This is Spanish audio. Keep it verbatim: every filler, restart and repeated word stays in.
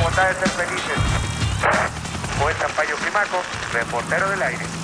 bondad de ser felices. Juez Sampaio Climaco, reportero del aire.